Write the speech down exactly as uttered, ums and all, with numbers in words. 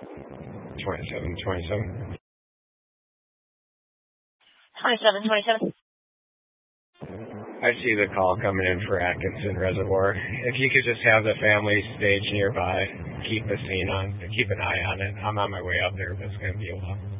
twenty-seven twenty-seven. twenty-seven twenty-seven. I see the call coming in for Atkinson Reservoir. If you could just have the family stage nearby, keep the scene on, keep an eye on it. I'm on my way up there, but it's going to be a while.